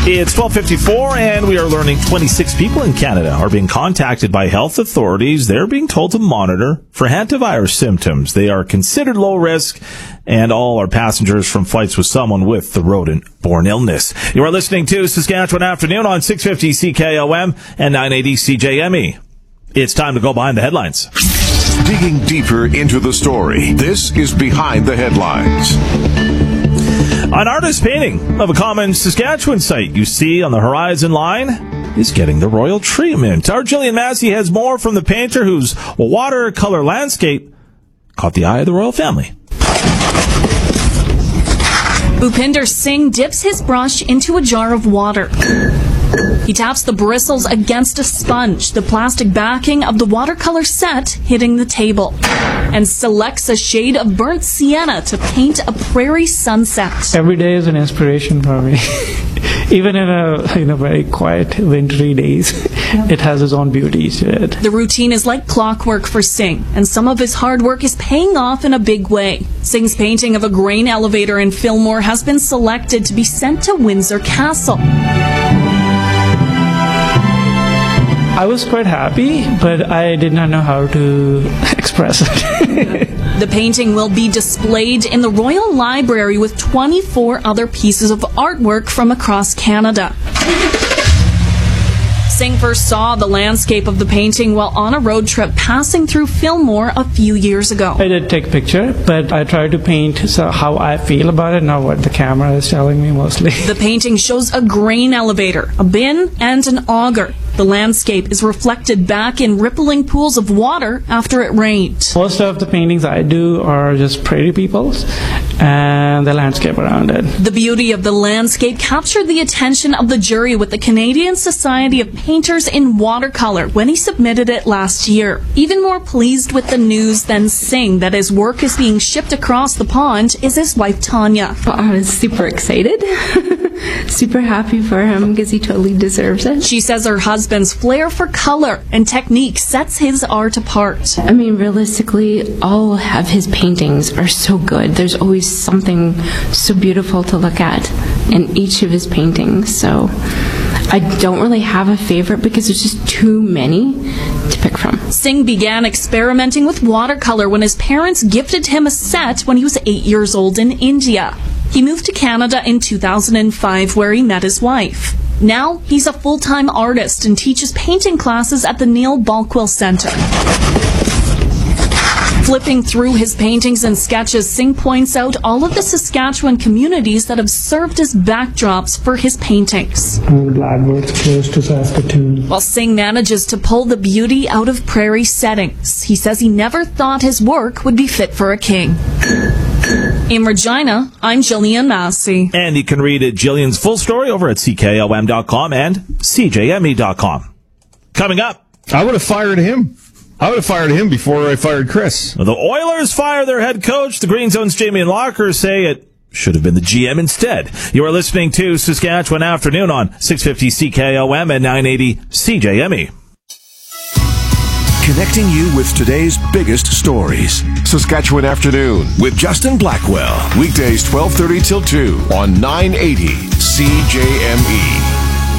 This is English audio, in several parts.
It's 12:54, and we are learning 26 people in Canada are being contacted by health authorities. They're being told to monitor for hantavirus symptoms. They are considered low risk, and all are passengers from flights with someone with the rodent-borne illness. You are listening to Saskatchewan Afternoon on 650 CKOM and 980 CJME. It's time to go behind the headlines. Digging deeper into the story, this is Behind the Headlines. An artist's painting of a common Saskatchewan site you see on the horizon line is getting the royal treatment. Our Gillian Massey has more from the painter whose watercolor landscape caught the eye of the royal family. Bhupinder Singh dips his brush into a jar of water. He taps the bristles against a sponge, the plastic backing of the watercolor set hitting the table, and selects a shade of burnt sienna to paint a prairie sunset. Every day is an inspiration for me. Even in a very quiet, wintry days, it has its own beauty to it. The routine is like clockwork for Singh, and some of his hard work is paying off in a big way. Singh's painting of a grain elevator in Fillmore has been selected to be sent to Windsor Castle. I was quite happy, but I did not know how to express it. The painting will be displayed in the Royal Library with 24 other pieces of artwork from across Canada. Singh first saw the landscape of the painting while on a road trip passing through Fillmore a few years ago. I did take a picture, but I tried to paint how I feel about it, not what the camera is telling me mostly. The painting shows a grain elevator, a bin, and an auger. The landscape is reflected back in rippling pools of water after it rained. Most of the paintings I do are just prairie peoples and the landscape around it. The beauty of the landscape captured the attention of the jury with the Canadian Society of Painters in Watercolor when he submitted it last year. Even more pleased with the news than Singh that his work is being shipped across the pond is his wife Tanya. I was super excited, super happy for him because he totally deserves it. She says her husband's flair for color and technique sets his art apart. I mean, realistically, all of his paintings are so good. There's always something so beautiful to look at in each of his paintings. So I don't really have a favorite because there's just too many to pick from. Singh began experimenting with watercolor when his parents gifted him a set when he was 8 years old in India. He moved to Canada in 2005 where he met his wife. Now he's a full-time artist and teaches painting classes at the Neil Balkwell Centre. Flipping through his paintings and sketches, Singh points out all of the Saskatchewan communities that have served as backdrops for his paintings. Blackbird's close to Saskatoon. While Singh manages to pull the beauty out of prairie settings, he says he never thought his work would be fit for a king. In Regina, I'm Gillian Massey. And you can read Gillian's full story over at CKOM.com and CJME.com. Coming up. I would have fired him. I would have fired him before I fired Chris. The Oilers fire their head coach. The Green Zone's Jamie and Locker say it should have been the GM instead. You are listening to Saskatchewan Afternoon on 650 CKOM and 980 CJME. Connecting you with today's biggest stories. Saskatchewan Afternoon with Justin Blackwell. Weekdays 12:30 till 2 on 980 CJME.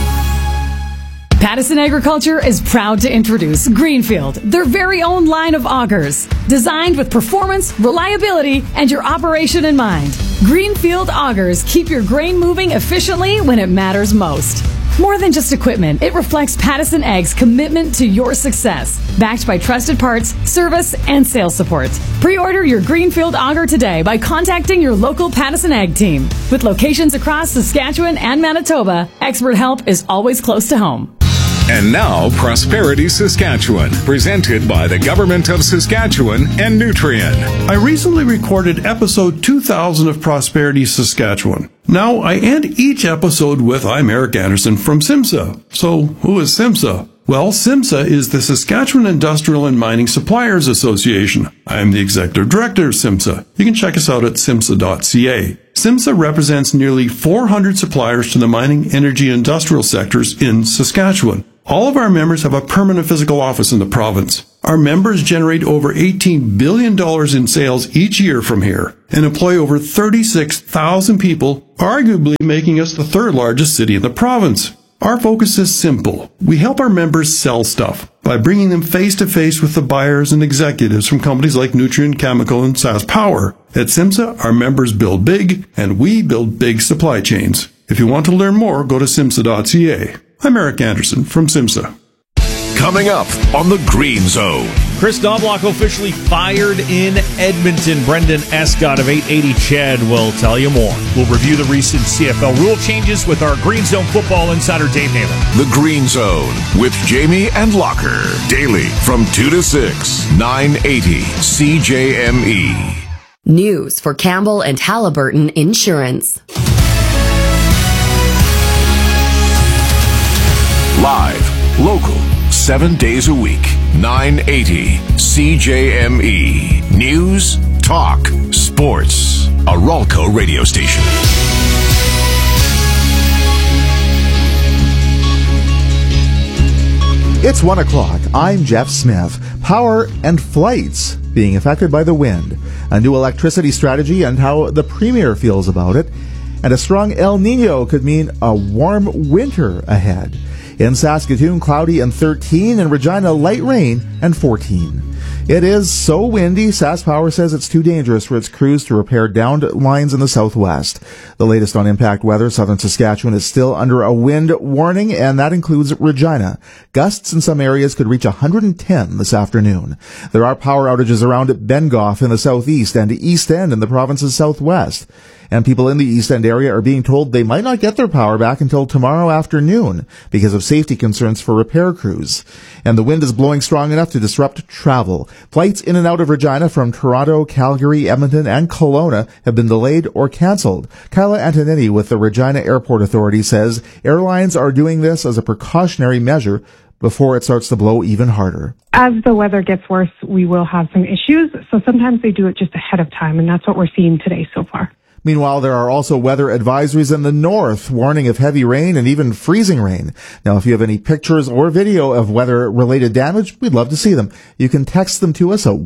Pattison Agriculture is proud to introduce Greenfield, their very own line of augers. Designed with performance, reliability, and your operation in mind. Greenfield augers keep your grain moving efficiently when it matters most. More than just equipment, it reflects Pattison Ag's commitment to your success. Backed by trusted parts, service, and sales support. Pre-order your Greenfield auger today by contacting your local Pattison Ag team. With locations across Saskatchewan and Manitoba, expert help is always close to home. And now, Prosperity Saskatchewan, presented by the Government of Saskatchewan and Nutrien. I recently recorded episode 2000 of Prosperity Saskatchewan. Now, I end each episode with I'm Eric Anderson from SIMSA. So, who is SIMSA? Well, SIMSA is the Saskatchewan Industrial and Mining Suppliers Association. I am the Executive Director of SIMSA. You can check us out at simsa.ca. SIMSA represents nearly 400 suppliers to the mining, energy, and industrial sectors in Saskatchewan. All of our members have a permanent physical office in the province. Our members generate over $18 billion in sales each year from here and employ over 36,000 people, arguably making us the third largest city in the province. Our focus is simple. We help our members sell stuff by bringing them face-to-face with the buyers and executives from companies like Nutrien Chemical and SaskPower. At SIMSA, our members build big, and we build big supply chains. If you want to learn more, go to simsa.ca. I'm Eric Anderson from SIMSA. Coming up on the Green Zone. Chris Knobloch officially fired in Edmonton. Brendan Escott of 880 CHED will tell you more. We'll review the recent CFL rule changes with our Green Zone football insider, Dave Naylor. The Green Zone with Jamie and Locker. Daily from 2 to 6, 980 CJME. News for Campbell and Halliburton Insurance. Live, local, 7 days a week, 980 CJME. News, talk, sports. A Ralco radio station. It's 1 o'clock. I'm Jeff Smith. Power and flights being affected by the wind. A new electricity strategy and how the Premier feels about it. And a strong El Nino could mean a warm winter ahead. In Saskatoon, cloudy and 13. In Regina, light rain and 14. It is so windy, SaskPower says it's too dangerous for its crews to repair downed lines in the southwest. The latest on impact weather, southern Saskatchewan is still under a wind warning, and that includes Regina. Gusts in some areas could reach 110 this afternoon. There are power outages around Bengoff in the southeast and East End in the province's southwest. And people in the East End area are being told they might not get their power back until tomorrow afternoon because of safety concerns for repair crews. And the wind is blowing strong enough to disrupt travel. Flights in and out of Regina from Toronto, Calgary, Edmonton, and Kelowna have been delayed or cancelled. Kyla Antonini with the Regina Airport Authority says airlines are doing this as a precautionary measure before it starts to blow even harder. As the weather gets worse, we will have some issues. So sometimes they do it just ahead of time, and that's what we're seeing today so far. Meanwhile, there are also weather advisories in the north, warning of heavy rain and even freezing rain. Now, if you have any pictures or video of weather-related damage, we'd love to see them. You can text them to us at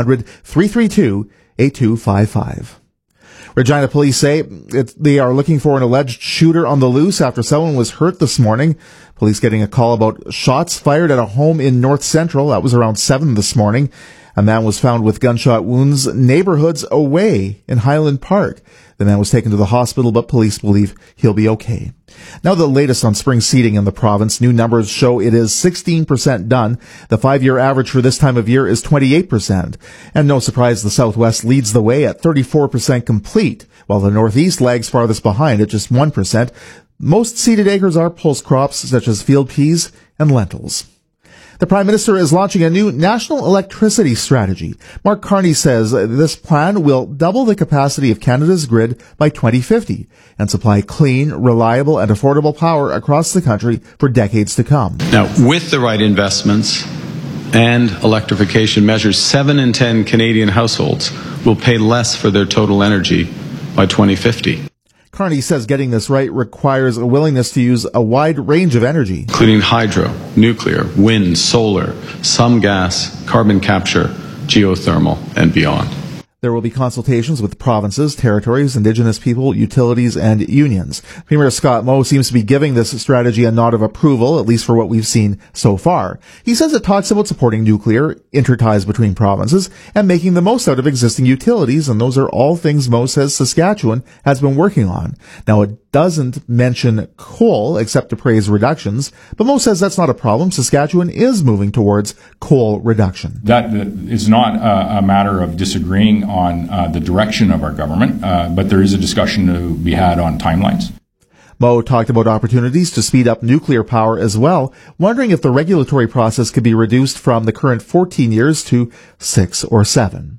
1-800-332-8255. Regina police say they are looking for an alleged shooter on the loose after someone was hurt this morning. Police getting a call about shots fired at a home in North Central. That was around 7 this morning. A man was found with gunshot wounds neighborhoods away in Highland Park. The man was taken to the hospital, but police believe he'll be okay. Now the latest on spring seeding in the province. New numbers show it is 16% done. The 5-year average for this time of year is 28%. And no surprise, the Southwest leads the way at 34% complete, while the Northeast lags farthest behind at just 1%. Most seeded acres are pulse crops such as field peas and lentils. The Prime Minister is launching a new national electricity strategy. Mark Carney says this plan will double the capacity of Canada's grid by 2050 and supply clean, reliable, and affordable power across the country for decades to come. Now, with the right investments and electrification measures, 7 in 10 Canadian households will pay less for their total energy by 2050. Carney says getting this right requires a willingness to use a wide range of energy, including hydro, nuclear, wind, solar, some gas, carbon capture, geothermal, and beyond. There will be consultations with provinces, territories, Indigenous people, utilities, and unions. Premier Scott Moe seems to be giving this strategy a nod of approval, at least for what we've seen so far. He says it talks about supporting nuclear, interties between provinces, and making the most out of existing utilities, and those are all things Moe says Saskatchewan has been working on. Now, it doesn't mention coal, except to praise reductions, but Moe says that's not a problem. Saskatchewan is moving towards coal reduction. That is not a matter of disagreeing on the direction of our government, but there is a discussion to be had on timelines. Moe talked about opportunities to speed up nuclear power as well, wondering if the regulatory process could be reduced from the current 14 years to 6 or 7.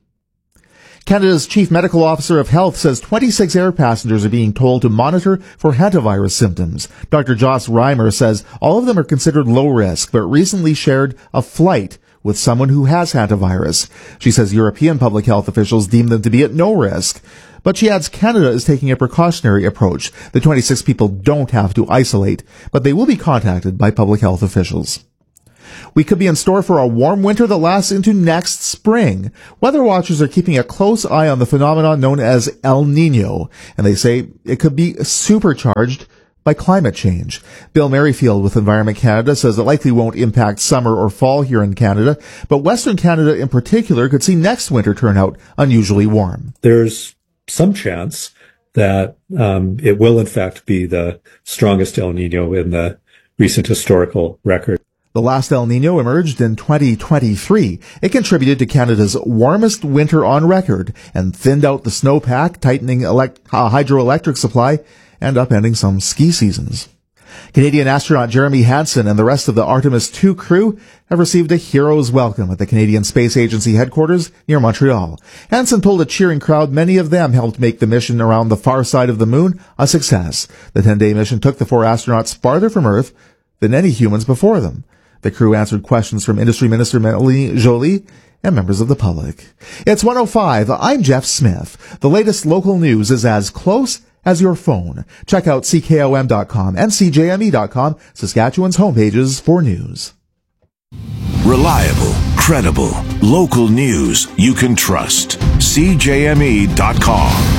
Canada's Chief Medical Officer of Health says 26 air passengers are being told to monitor for hantavirus symptoms. Dr. Joss Reimer says all of them are considered low risk, but recently shared a flight with someone who has hantavirus. She says European public health officials deem them to be at no risk. But she adds Canada is taking a precautionary approach. The 26 people don't have to isolate, but they will be contacted by public health officials. We could be in store for a warm winter that lasts into next spring. Weather watchers are keeping a close eye on the phenomenon known as El Nino, and they say it could be supercharged by climate change. Bill Merrifield with Environment Canada says it likely won't impact summer or fall here in Canada, but Western Canada in particular could see next winter turn out unusually warm. There's some chance that it will in fact be the strongest El Nino in the recent historical record. The last El Nino emerged in 2023. It contributed to Canada's warmest winter on record and thinned out the snowpack, tightening hydroelectric supply and upending some ski seasons. Canadian astronaut Jeremy Hansen and the rest of the Artemis II crew have received a hero's welcome at the Canadian Space Agency headquarters near Montreal. Hansen told a cheering crowd many of them helped make the mission around the far side of the moon a success. The 10-day mission took the 4 astronauts farther from Earth than any humans before them. The crew answered questions from Industry Minister Mélanie Joly and members of the public. It's 1:05. I'm Jeff Smith. The latest local news is as close as your phone. Check out CKOM.com and CJME.com, Saskatchewan's homepages for news. Reliable, credible, local news you can trust. CJME.com.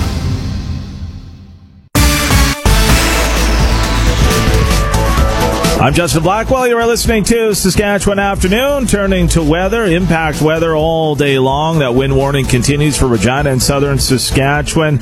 I'm Justin Blackwell. You are listening to Saskatchewan Afternoon. Turning to weather, impact weather all day long. That wind warning continues for Regina and southern Saskatchewan.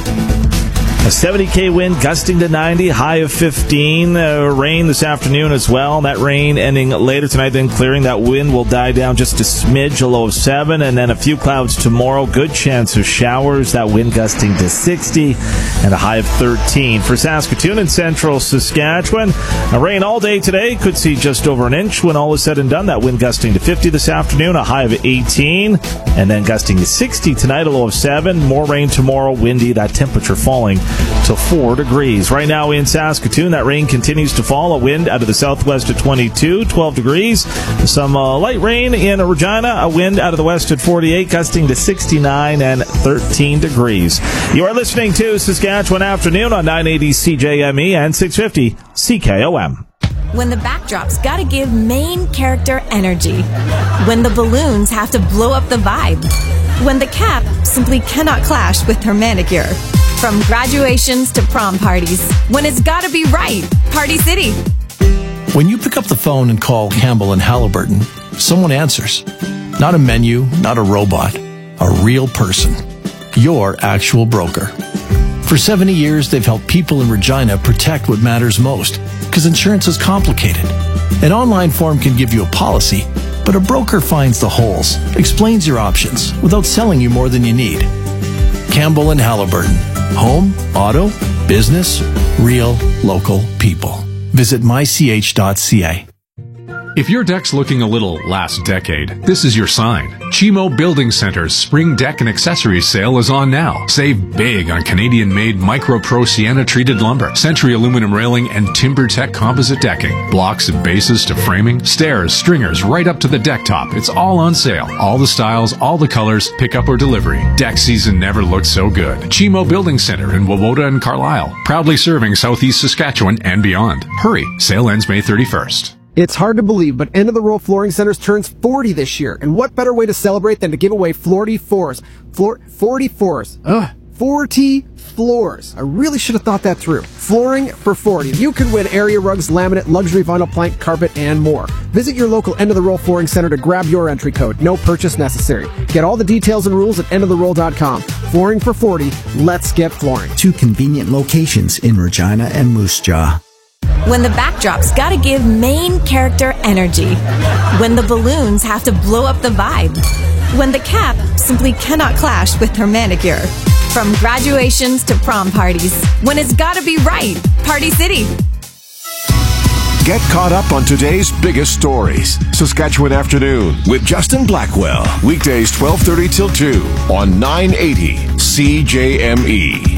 A 70 wind gusting to 90, high of 15. Rain this afternoon as well. That rain ending later tonight, then clearing. That wind will die down just a smidge, a low of 7, and then a few clouds tomorrow. Good chance of showers. That wind gusting to 60 and a high of 13. For Saskatoon and central Saskatchewan, rain all day today. Could see just over an inch when all is said and done. That wind gusting to 50 this afternoon, a high of 18, and then gusting to 60 tonight, a low of 7. More rain tomorrow, windy. That temperature falling to 4 degrees. Right now in Saskatoon, that rain continues to fall. A wind out of the southwest at 22, 12 degrees. Some light rain in Regina. A wind out of the west at 48, gusting to 69 and 13 degrees. You are listening to Saskatchewan Afternoon on 980 CJME and 650 CKOM. When the backdrop's gotta give main character energy. When the balloons have to blow up the vibe. When the cap simply cannot clash with her manicure. From graduations to prom parties, when it's gotta be right, Party City. When you pick up the phone and call Campbell and Halliburton, someone answers. Not a menu, not a robot, a real person. Your actual broker. For 70 years, they've helped people in Regina protect what matters most, because insurance is complicated. An online form can give you a policy, but a broker finds the holes, explains your options, without selling you more than you need. Campbell and Halliburton. Home, auto, business, real, local people. Visit mych.ca. If your deck's looking a little last decade, this is your sign. Chimo Building Center's Spring Deck and Accessories Sale is on now. Save big on Canadian-made MicroPro Sienna-treated lumber, Century aluminum railing, and TimberTech composite decking. Blocks and bases to framing, stairs, stringers, right up to the deck top. It's all on sale. All the styles, all the colors, pickup or delivery. Deck season never looked so good. Chimo Building Center in Wawota and Carlisle. Proudly serving Southeast Saskatchewan and beyond. Hurry, sale ends May 31st. It's hard to believe, but End of the Roll Flooring Centers turns 40 this year. And what better way to celebrate than to give away 40 floors? 40 floors. 40 floors. I really should have thought that through. Flooring for 40. You can win area rugs, laminate, luxury vinyl plank, carpet, and more. Visit your local End of the Roll Flooring Center to grab your entry code. No purchase necessary. Get all the details and rules at endoftheroll.com. Flooring for 40. Let's get flooring. 2 convenient locations in Regina and Moose Jaw. When the backdrop's gotta give main character energy. When the balloons have to blow up the vibe. When the cap simply cannot clash with her manicure. From graduations to prom parties, when it's gotta be right, Party City. Get caught up on today's biggest stories. Saskatchewan Afternoon with Justin Blackwell. Weekdays 12:30 till 2 on 980 CJME.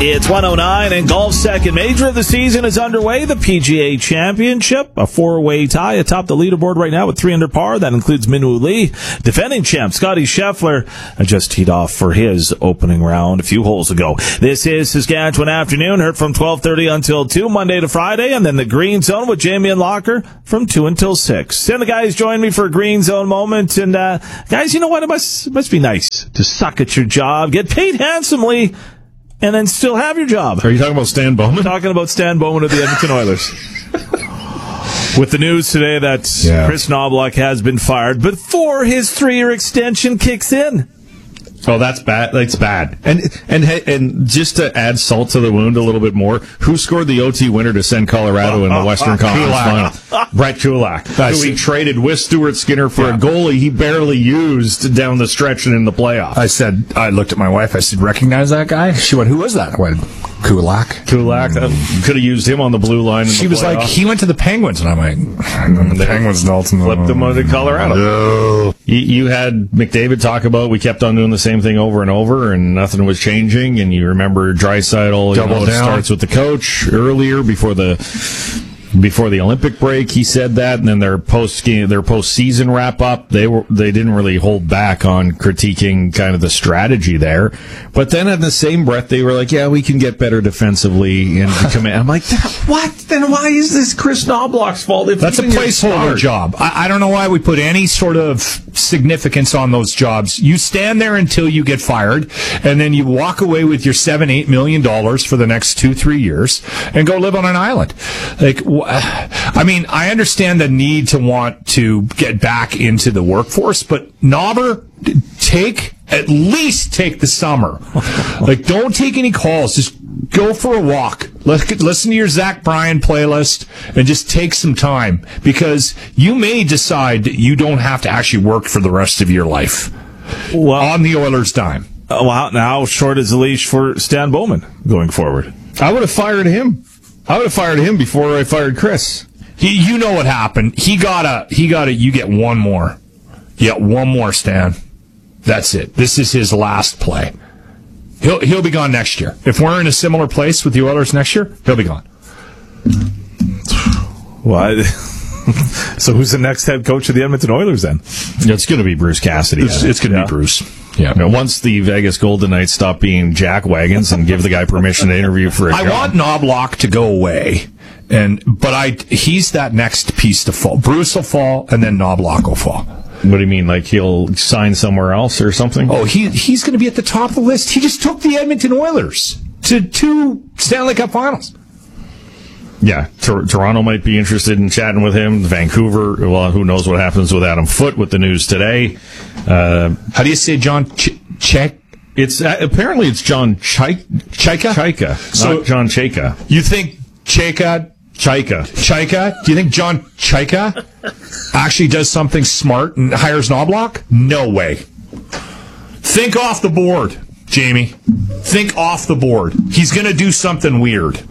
It's 1:09 and golf's second major of the season is underway. The PGA Championship, a four-way tie atop the leaderboard right now with 3 under par. That includes Minwoo Lee. Defending champ Scotty Scheffler just teed off for his opening round a few holes ago. This is Saskatchewan Afternoon, heard from 12:30 until 2, Monday to Friday, and then the Green Zone with Jamie and Locker from 2 until 6. And the guys join me for a Green Zone moment. And guys, you know what? It must be nice to suck at your job, get paid handsomely, and then still have your job. Are you talking about Stan Bowman? Talking about Stan Bowman of the Edmonton Oilers. With the news today that Chris Knoblauch has been fired before his 3-year extension kicks in. Oh, that's bad. That's bad. And just to add salt to the wound a little bit more, who scored the OT winner to send Colorado in the Western Conference Final? Brett Kulak, who he traded with Stuart Skinner for a goalie he barely used down the stretch and in the playoffs. I looked at my wife. I said, "Recognize that guy?" She went, "Who was that?" I went, Kulak. Could have used him on the blue line. She was like, "He went to the Penguins," and I'm like, "The Penguins ultimately flipped him to Colorado." No. You had McDavid talk about we kept on doing the same thing over and over, and nothing was changing. And you remember Draisaitl, it starts with the coach earlier before the Olympic break. He said that, and then their postseason wrap up, they didn't really hold back on critiquing kind of the strategy there. But then in the same breath, they were like, "Yeah, we can get better defensively." And I'm like, "What? Then why is this Chris Knoblauch's fault?" That's a placeholder job. I don't know why we put any sort of significance on those jobs. You stand there until you get fired, and then you walk away with your $7-8 million for the next 2-3 years and go live on an island. Like, I mean, I understand the need to want to get back into the workforce, but Knobber, at least take the summer. Like, don't take any calls. Just go for a walk. Listen to your Zach Bryan playlist and just take some time, because you may decide that you don't have to actually work for the rest of your life on the Oilers' dime. Well, how short is the leash for Stan Bowman going forward? I would have fired him. Before I fired Chris. You know what happened. He got you get one more. You got one more, Stan. That's it. This is his last play. He'll be gone next year. If we're in a similar place with the Oilers next year, he'll be gone. What? So who's the next head coach of the Edmonton Oilers then? It's going to be Bruce Cassidy. It's going to be Bruce. Yeah. Once the Vegas Golden Knights stop being jackwagons and give the guy permission to interview for a job. I want Knoblauch to go away, but he's that next piece to fall. Bruce will fall, and then Knoblauch will fall. What do you mean? Like he'll sign somewhere else or something? Oh, he's going to be at the top of the list. He just took the Edmonton Oilers to 2 Stanley Cup Finals. Yeah, Toronto might be interested in chatting with him. Vancouver, well, who knows what happens with Adam Foote with the news today. How do you say John Chayka? It's apparently it's John Chayka? Chayka, so not John Chayka. You think Chayka? Do you think John Chayka actually does something smart and hires Knoblauch? No way. Think off the board, Jamie. Think off the board. He's going to do something weird.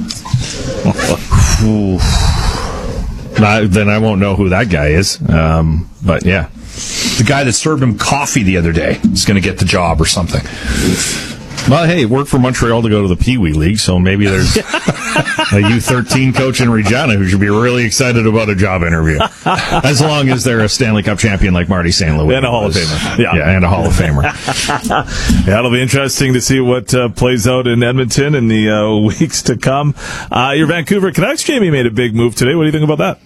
Then I won't know who that guy is. But yeah, the guy that served him coffee the other day is going to get the job or something. Well, hey, it worked for Montreal to go to the Pee Wee League, so maybe there's a U13 coach in Regina who should be really excited about a job interview. As long as they're a Stanley Cup champion like Marty St. Louis. And a Hall of Famer. Yeah, and a Hall of Famer. Yeah, it'll be interesting to see what plays out in Edmonton in the weeks to come. Your Vancouver Canucks, Jamie, made a big move today. What do you think about that?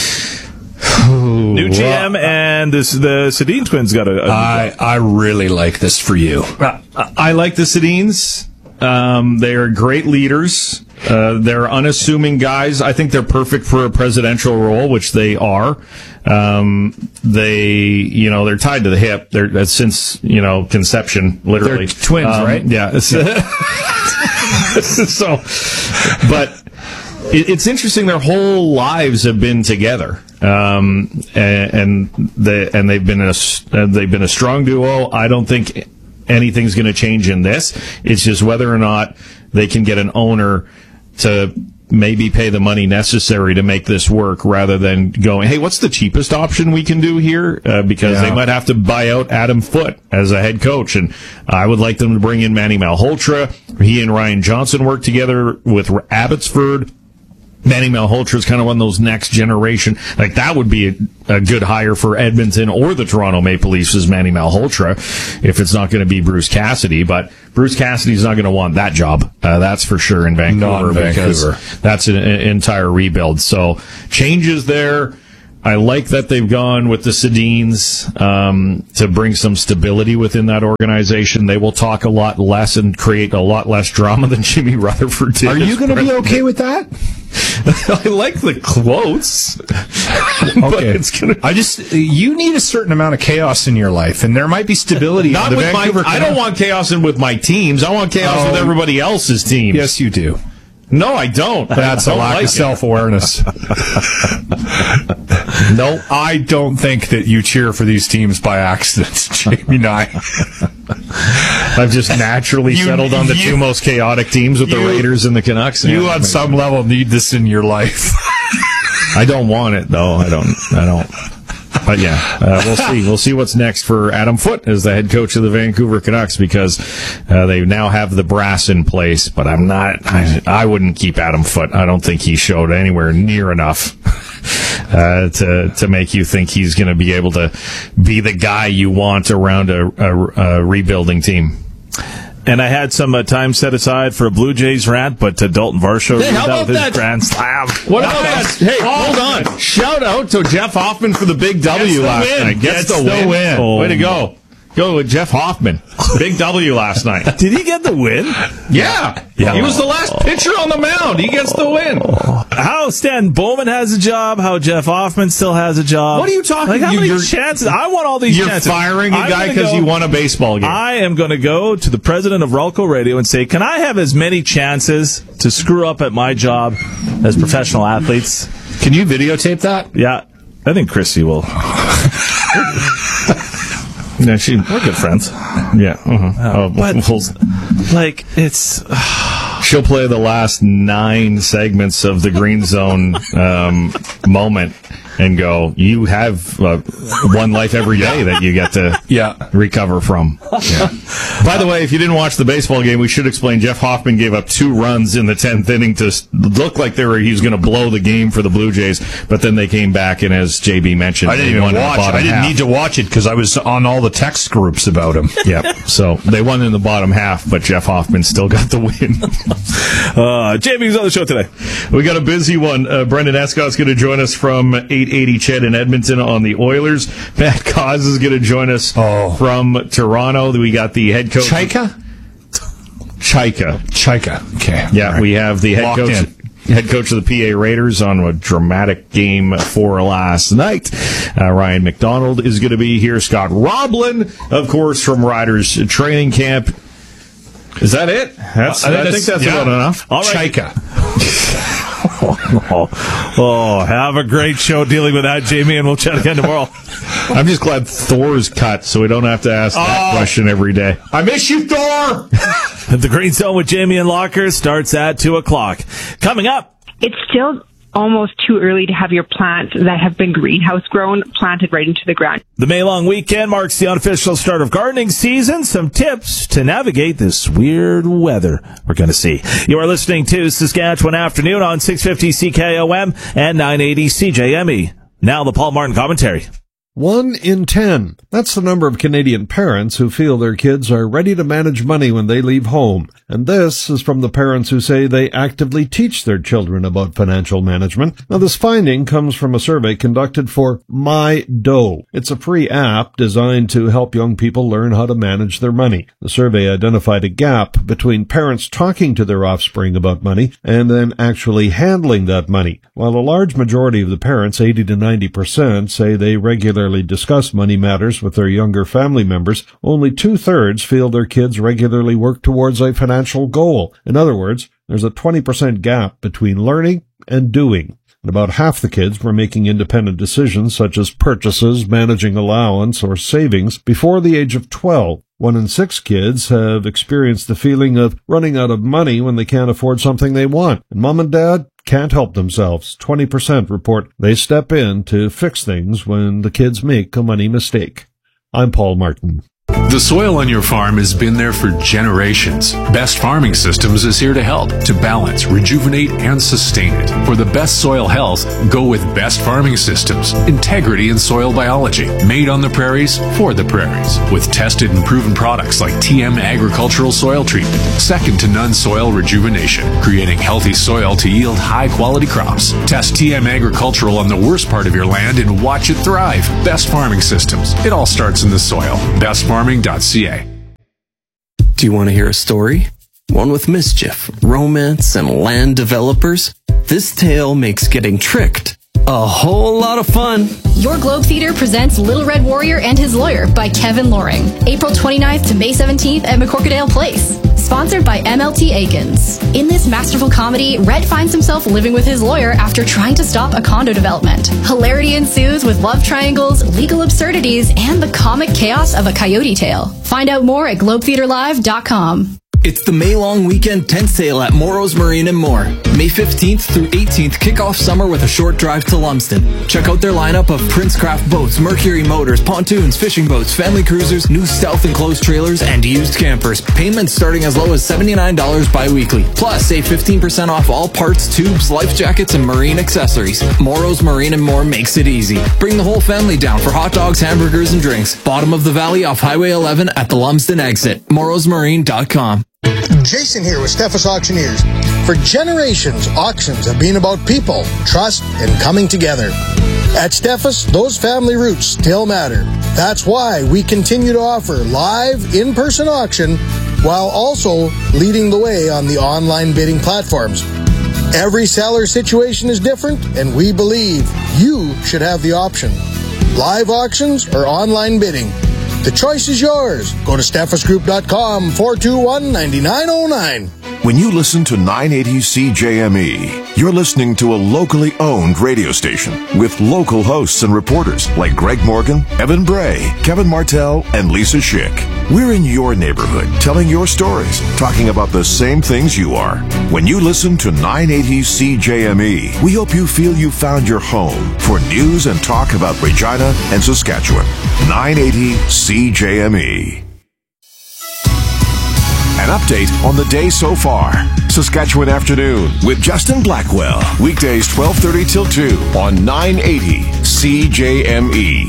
New GM and the Sedin twins got a I really like this for you. I like the Sedins. They are great leaders. They're unassuming guys. I think they're perfect for a presidential role, which they are. They're tied to the hip. They're since conception, literally. They're twins, right? Yeah. So, but it's interesting. Their whole lives have been together. And they've been a strong duo. I don't think anything's going to change in this. It's just whether or not they can get an owner to maybe pay the money necessary to make this work rather than going, hey, what's the cheapest option we can do here? Because they might have to buy out Adam Foote as a head coach. And I would like them to bring in Manny Malhotra. He and Ryan Johnson work together with Abbotsford. Manny Malhotra is kind of one of those next generation. Like, that would be a good hire for Edmonton or the Toronto Maple Leafs is Manny Malhotra, if it's not going to be Bruce Cassidy. But Bruce Cassidy's not going to want that job. That's for sure in Vancouver. Because that's an entire rebuild. So changes there. I like that they've gone with the Sedins to bring some stability within that organization. They will talk a lot less and create a lot less drama than Jimmy Rutherford did. Are you going to be okay with that? I like the quotes. Okay. You need a certain amount of chaos in your life, and there might be stability. Not with I don't want chaos with my teams. I want chaos with everybody else's teams. Yes, you do. No, I don't. That's a lack of self-awareness. No, I don't think that you cheer for these teams by accident, Jamie and I. I've just naturally settled on the two most chaotic teams with the Raiders and the Canucks. You, on some level, need this in your life. I don't want it, though. I don't. But yeah, we'll see. We'll see what's next for Adam Foote as the head coach of the Vancouver Canucks, because they now have the brass in place. But I wouldn't keep Adam Foote. I don't think he showed anywhere near enough to make you think he's going to be able to be the guy you want around a rebuilding team. And I had some time set aside for a Blue Jays rant, but Dalton Varsho did that with his grand slam. What about that? Hey, hold on. Shout out to Jeff Hoffman for the big W last night. Gets the win. Oh. Way to go. Go with Jeff Hoffman. Big W last night. Did he get the win? Yeah. He was the last pitcher on the mound. He gets the win. How Stan Bowman has a job, how Jeff Hoffman still has a job. What are you talking about? How many chances? I want all these chances. You're firing a guy because he won a baseball game. I am going to go to the president of Ralco Radio and say, can I have as many chances to screw up at my job as professional athletes? Can you videotape that? Yeah. I think Christy will. Yeah, we're good friends. Yeah. But, it's... She'll play the last 9 segments of the Green Zone moment and go, you have one life every day that you get to recover from. Yeah. By the way, if you didn't watch the baseball game, we should explain Jeff Hoffman gave up 2 runs in the 10th inning to look like he was going to blow the game for the Blue Jays, but then they came back, and as JB mentioned, I didn't even watch. I didn't need to watch it because I was on all the text groups about him. Yeah, so they won in the bottom half, but Jeff Hoffman still got the win. JB's on the show today. We got a busy one. Brendan Escott's going to join us from 880 Ched in Edmonton on the Oilers. Matt Cause is going to join us from Toronto. We got the head coach. Chaika. Okay. Yeah, right. We have the head coach of the PA Raiders on a dramatic game 4 last night. Ryan McDonald is going to be here. Scott Roblin, of course, from Riders Training Camp. Is that it? I think that's about enough. All right. Chaika. Have a great show dealing with that, Jamie, and we'll chat again tomorrow. I'm just glad Thor's cut, so we don't have to ask that question every day. I miss you, Thor! The Green Zone with Jamie and Locker starts at 2 o'clock. Coming up. It's still almost too early to have your plants that have been greenhouse grown planted right into the ground. The May long weekend marks the unofficial start of gardening season. Some tips to navigate this weird weather we're going to see. You are listening to Saskatchewan Afternoon on 650 CKOM and 980 CJME. Now the Paul Martin commentary. 1 in 10. That's the number of Canadian parents who feel their kids are ready to manage money when they leave home. And this is from the parents who say they actively teach their children about financial management. Now, this finding comes from a survey conducted for My Dough. It's a free app designed to help young people learn how to manage their money. The survey identified a gap between parents talking to their offspring about money and then actually handling that money. While a large majority of the parents, 80 to 90%, say they regularly discuss money matters with their younger family members, only 2/3 feel their kids regularly work towards a financial goal. In other words, there's a 20% gap between learning and doing. and about half the kids were making independent decisions such as purchases, managing allowance, or savings before the age of 12. 1 in 6 kids have experienced the feeling of running out of money when they can't afford something they want, and mom and dad can't help themselves. 20% report they step in to fix things when the kids make a money mistake. I'm Paul Martin. The soil on your farm has been there for generations. Best Farming Systems is here to help, to balance, rejuvenate, and sustain it. For the best soil health, go with Best Farming Systems. Integrity in soil biology. Made on the prairies, for the prairies. With tested and proven products like TM Agricultural Soil Treatment. Second to none soil rejuvenation. Creating healthy soil to yield high-quality crops. Test TM Agricultural on the worst part of your land and watch it thrive. Best Farming Systems. It all starts in the soil. BestFarming.ca. Do you want to hear a story? One with mischief, romance, and land developers? This tale makes getting tricked a whole lot of fun. Your Globe Theater presents Little Red Warrior and His Lawyer by Kevin Loring. April 29th to May 17th at McCorkadale Place. Sponsored by MLT Aikens. In this masterful comedy, Red finds himself living with his lawyer after trying to stop a condo development. Hilarity ensues with love triangles, legal absurdities, and the comic chaos of a coyote tale. Find out more at globetheaterlive.com. It's the May-long weekend tent sale at Morrow's Marine and More. May 15th through 18th, kick off summer with a short drive to Lumsden. Check out their lineup of Princecraft boats, Mercury motors, pontoons, fishing boats, family cruisers, new stealth enclosed trailers, and used campers. Payments starting as low as $79 bi-weekly. Plus, save 15% off all parts, tubes, life jackets, and marine accessories. Morrow's Marine and More makes it easy. Bring the whole family down for hot dogs, hamburgers, and drinks. Bottom of the valley off Highway 11 at the Lumsden exit. morrowsmarine.com. Jason here with Steffes Auctioneers. For generations, auctions have been about people, trust, and coming together. At Steffes, those family roots still matter. That's why we continue to offer live, in-person auction while also leading the way on the online bidding platforms. Every seller situation is different, and we believe you should have the option. Live auctions or online bidding. The choice is yours. Go to steffesgroup.com 421-9909. When you listen to 980 CJME, you're listening to a locally owned radio station with local hosts and reporters like Greg Morgan, Evan Bray, Kevin Martell, and Lisa Schick. We're in your neighborhood, telling your stories, talking about the same things you are. When you listen to 980 CJME, we hope you feel you found your home for news and talk about Regina and Saskatchewan. 980 CJME. An update on the day so far. Saskatchewan Afternoon with Justin Blackwell. Weekdays 12:30 till 2 on 980 CJME.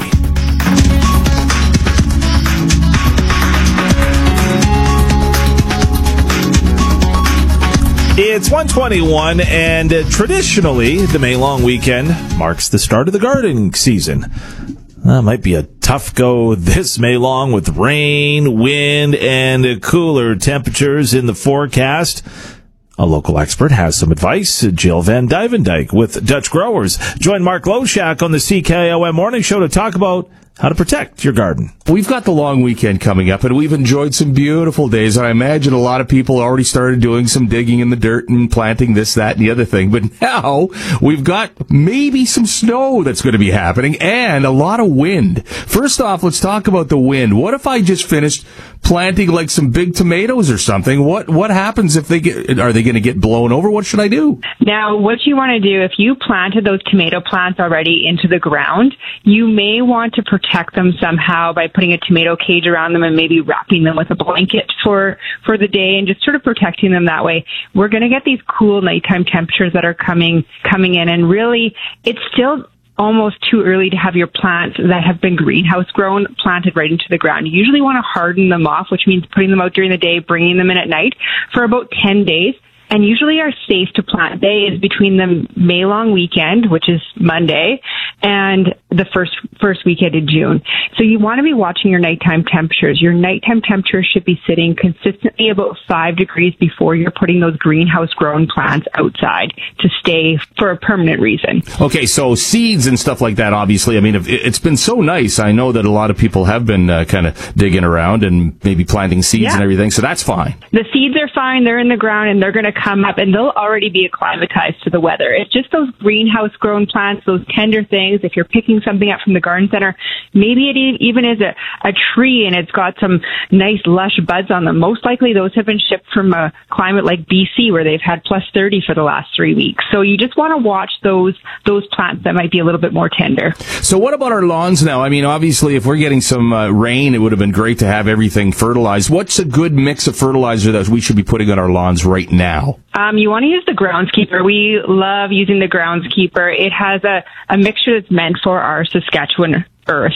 It's 1:21, and traditionally, the May long weekend marks the start of the gardening season. Might be a tough go this May long with rain, wind, and cooler temperatures in the forecast. A local expert has some advice. Jill Van Dyvendyke with Dutch Growers joined Mark Loshak on the CKOM Morning Show to talk about how to protect your garden. We've got the long weekend coming up, and we've enjoyed some beautiful days. I imagine a lot of people already started doing some digging in the dirt and planting this, that, and the other thing. But now we've got maybe some snow that's going to be happening and a lot of wind. First off, let's talk about the wind. What if I just finished planting like some big tomatoes or something? What happens if are they going to get blown over? What should I do? Now, what you want to do, if you planted those tomato plants already into the ground, you may want to protect them somehow by putting a tomato cage around them and maybe wrapping them with a blanket for the day and just sort of protecting them that way. We're going to get these cool nighttime temperatures that are coming in, and really it's still almost too early to have your plants that have been greenhouse grown planted right into the ground. You usually want to harden them off, which means putting them out during the day, bringing them in at night for about 10 days. And usually our safe to plant day is between the May long weekend, which is Monday, and the first weekend in June. So you want to be watching your nighttime temperatures. Your nighttime temperatures should be sitting consistently about 5 degrees before you're putting those greenhouse grown plants outside to stay for a permanent reason. Okay, so seeds and stuff like that, obviously. I mean, it's been so nice. I know that a lot of people have been kind of digging around and maybe planting seeds and everything, so that's fine. The seeds are fine. They're in the ground, and they're going to come up and they'll already be acclimatized to the weather. It's just those greenhouse grown plants, those tender things. If you're picking something up from the garden center, maybe it even is a tree and it's got some nice lush buds on them. Most likely those have been shipped from a climate like BC where they've had plus 30 for the last 3 weeks. So you just want to watch those plants that might be a little bit more tender. So what about our lawns now? I mean, obviously, if we're getting some rain, it would have been great to have everything fertilized. What's a good mix of fertilizer that we should be putting on our lawns right now? You want to use the Groundskeeper. We love using the Groundskeeper. It has a mixture that's meant for our Saskatchewan earth.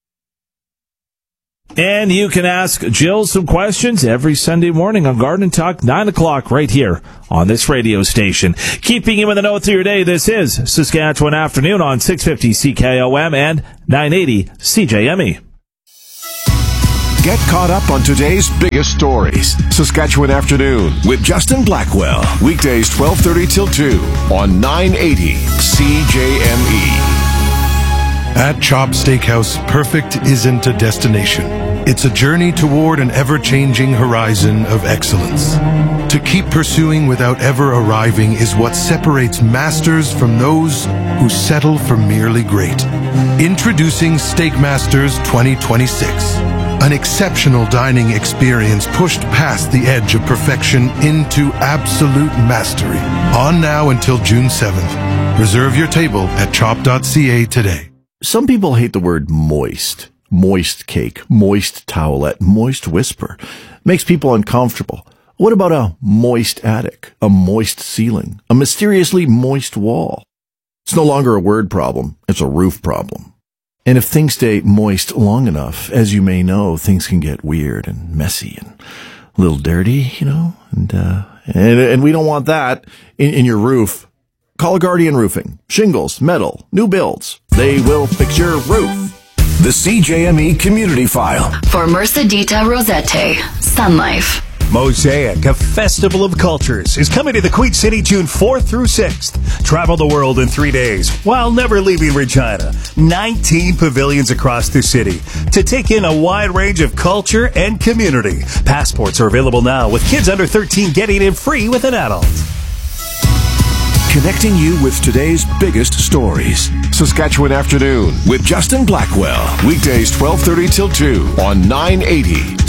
And you can ask Jill some questions every Sunday morning on Garden Talk, 9 o'clock, right here on this radio station. Keeping you in the know through your day, this is Saskatchewan Afternoon on 650 CKOM and 980 CJME. Get caught up on today's biggest stories. Saskatchewan Afternoon with Justin Blackwell. Weekdays 12:30 till 2 on 980 CJME. At Chop Steakhouse, perfect isn't a destination. It's a journey toward an ever-changing horizon of excellence. To keep pursuing without ever arriving is what separates masters from those who settle for merely great. Introducing Steak Masters 2026. An exceptional dining experience pushed past the edge of perfection into absolute mastery. On now until June 7th. Reserve your table at chop.ca today. Some people hate the word moist. Moist cake, moist towelette, moist whisper. Makes people uncomfortable. What about a moist attic, a moist ceiling, a mysteriously moist wall? It's no longer a word problem, it's a roof problem. And if things stay moist long enough, as you may know, things can get weird and messy and a little dirty, you know, and we don't want that in your roof. Call Guardian Roofing. Shingles, metal, new builds. They will fix your roof. The CJME Community File. For Mercedita Rosette, Sun Life. Mosaic, a festival of cultures, is coming to the Queen City June 4th through 6th. Travel the world in 3 days while never leaving Regina. 19 pavilions across the city to take in a wide range of culture and community. Passports are available now with kids under 13 getting in free with an adult. Connecting you with today's biggest stories. Saskatchewan Afternoon with Justin Blackwell. Weekdays 12:30 till 2 on 980